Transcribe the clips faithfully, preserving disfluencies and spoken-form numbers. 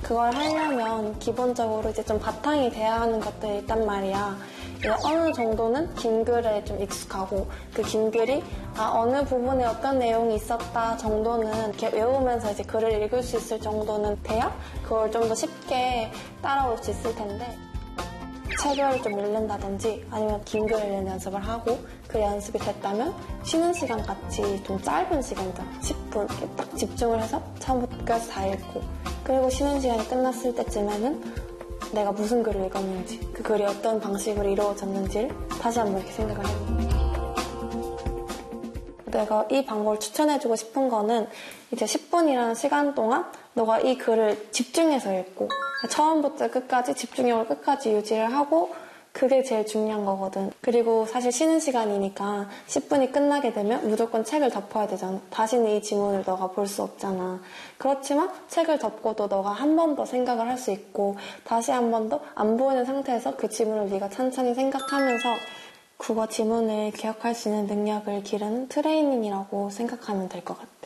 그걸 하려면 기본적으로 이제 좀 바탕이 돼야 하는 것들이 있단 말이야. 이제 어느 정도는 긴 글에 좀 익숙하고 그 긴 글이 아, 어느 부분에 어떤 내용이 있었다 정도는 이렇게 외우면서 이제 글을 읽을 수 있을 정도는 돼야 그걸 좀 더 쉽게 따라올 수 있을 텐데 책을 좀 읽는다든지 아니면 긴 글을 읽는 연습을 하고 그 연습이 됐다면 쉬는 시간 같이 좀 짧은 시간이다. 십 분 이렇게 딱 집중을 해서 처음부터 끝까지 다 읽고 그리고 쉬는 시간이 끝났을 때쯤에는 내가 무슨 글을 읽었는지 그 글이 어떤 방식으로 이루어졌는지를 다시 한번 이렇게 생각을 해보고 내가 이 방법을 추천해주고 싶은 거는 이제 십 분이라는 시간 동안 너가 이 글을 집중해서 읽고 처음부터 끝까지 집중력을 끝까지 유지를 하고 그게 제일 중요한 거거든. 그리고 사실 쉬는 시간이니까 십 분이 끝나게 되면 무조건 책을 덮어야 되잖아. 다시는 이 지문을 너가 볼 수 없잖아. 그렇지만 책을 덮고도 너가 한 번 더 생각을 할 수 있고 다시 한 번 더 안 보이는 상태에서 그 지문을 네가 천천히 생각하면서 국어 지문을 기억할 수 있는 능력을 기르는 트레이닝이라고 생각하면 될 것 같아.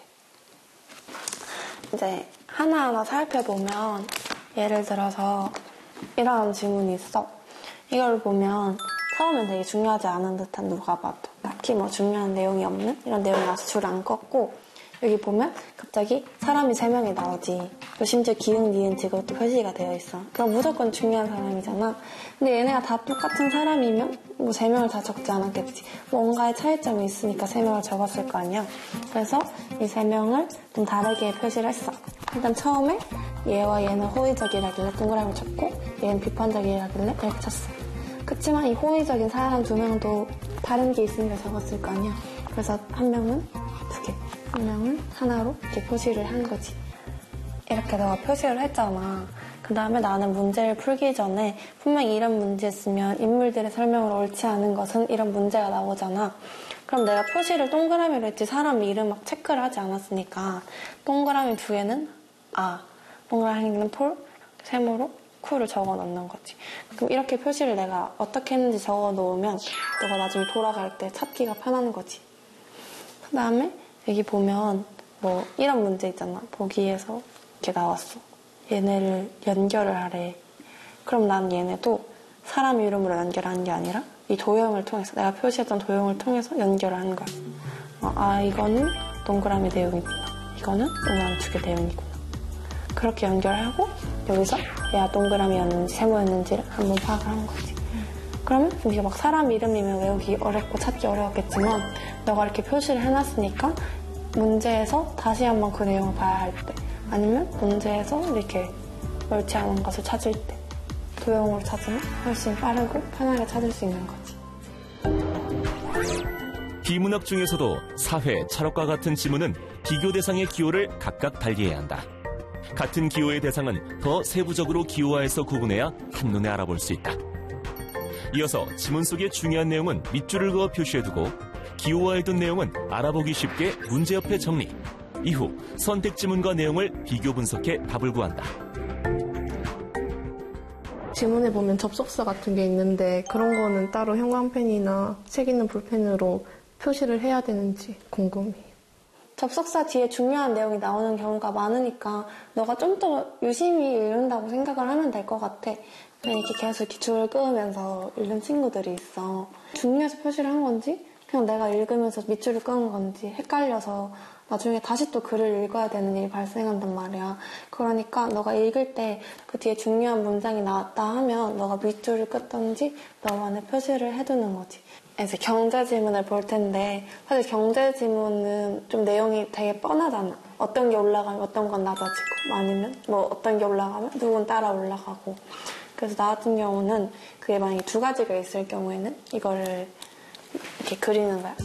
이제 하나하나 살펴보면 예를 들어서 이런 지문이 있어. 이걸 보면 처음엔 되게 중요하지 않은 듯한 누가 봐도 딱히 뭐 중요한 내용이 없는 이런 내용이 나와서 줄 안 껐고 여기 보면 갑자기 사람이 세 명이 나오지. 심지어 기흥, 니은, 직업도 표시가 되어 있어. 그럼 무조건 중요한 사람이잖아. 근데 얘네가 다 똑같은 사람이면 뭐 세 명을 다 적지 않았겠지. 뭔가의 차이점이 있으니까 세 명을 적었을 거 아니야. 그래서 이 세 명을 좀 다르게 표시를 했어. 일단 처음에 얘와 얘는 호의적이라길래 동그라미 쳤고 얘는 비판적이라길래 이렇게 쳤어. 그치만 이 호의적인 사람 두 명도 다른 게 있으니까 적었을 거 아니야. 그래서 한 명은 두 개, 한 명은 하나로 이렇게 표시를 한 거지. 이렇게 너가 표시를 했잖아. 그 다음에 나는 문제를 풀기 전에 분명히 이런 문제였으면 인물들의 설명으로 옳지 않은 것은 이런 문제가 나오잖아. 그럼 내가 표시를 동그라미로 했지 사람 이름 막 체크를 하지 않았으니까 동그라미 두 개는 아, 동그라미는 폴, 세모로 쿠를 적어 넣는 거지. 그럼 이렇게 표시를 내가 어떻게 했는지 적어 놓으면 너가 나중에 돌아갈 때 찾기가 편한 거지. 그 다음에 여기 보면 뭐 이런 문제 있잖아. 보기에서 이렇게 나왔어. 얘네를 연결을 하래. 그럼 난 얘네도 사람 이름으로 연결하는 게 아니라 이 도형을 통해서 내가 표시했던 도형을 통해서 연결을 하는 거야. 어, 아 이거는 동그라미 내용이구나. 이거는 동그라미 두 개 내용이구나. 그렇게 연결하고 여기서 얘가 동그라미였는지 세모였는지를 한번 파악을 하는 거지. 그러면 이게 막 사람 이름이면 외우기 어렵고 찾기 어려웠겠지만 너가 이렇게 표시를 해놨으니까 문제에서 다시 한번 그 내용을 봐야 할 때 아니면 문제에서 이렇게 옳지 않은 것을 찾을 때 도형으로 찾으면 훨씬 빠르고 편하게 찾을 수 있는 거지. 비문학 중에서도 사회, 철학과 같은 지문은 비교 대상의 기호를 각각 달리해야 한다. 같은 기호의 대상은 더 세부적으로 기호화해서 구분해야 한눈에 알아볼 수 있다. 이어서 지문 속의 중요한 내용은 밑줄을 그어 표시해두고 기호화해둔 내용은 알아보기 쉽게 문제 옆에 정리. 이후 선택 지문과 내용을 비교 분석해 답을 구한다. 지문에 보면 접속사 같은 게 있는데 그런 거는 따로 형광펜이나 책 있는 볼펜으로 표시를 해야 되는지 궁금해요. 접속사 뒤에 중요한 내용이 나오는 경우가 많으니까 너가 좀 더 유심히 읽는다고 생각을 하면 될 것 같아. 그냥 이렇게 계속 이렇게 줄을 끄면서 읽는 친구들이 있어. 중요해서 표시를 한 건지 그냥 내가 읽으면서 밑줄을 끄는 건지 헷갈려서 나중에 다시 또 글을 읽어야 되는 일이 발생한단 말이야. 그러니까 너가 읽을 때 그 뒤에 중요한 문장이 나왔다 하면 너가 밑줄을 끄던지 너만의 표시를 해두는 거지. 이제 경제 지문을 볼 텐데 사실 경제 지문은 좀 내용이 되게 뻔하잖아. 어떤 게 올라가면 어떤 건 낮아지고 아니면 뭐 어떤 게 올라가면 누군 따라 올라가고. 그래서 나 같은 경우는 그게 만약에 두 가지가 있을 경우에는 이거를 이렇게 그리는 거야.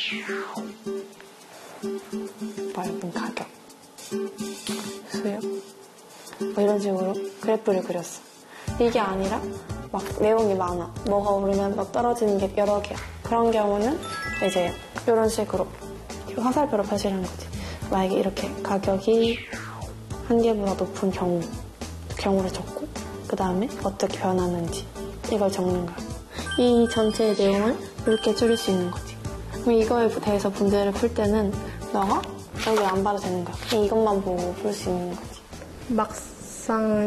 넓은 가격, 수요, 뭐 이런 식으로 그래프를 그렸어. 이게 아니라 막 내용이 많아. 뭐가 오르면 뭐 떨어지는 게 여러 개야. 그런 경우는 이제 이런 식으로 화살표로 표시를 하는 거지. 만약에 이렇게 가격이 한 개보다 높은 경우, 경우를 적고 그 다음에 어떻게 변하는지 이걸 적는 거야. 이 전체의 내용을 이렇게 줄일 수 있는 거지. 그럼 이거에 대해서 문제를 풀 때는 너가 여기 안 봐도 되는 거야. 그냥 이것만 보고 풀 수 있는 거지. 막상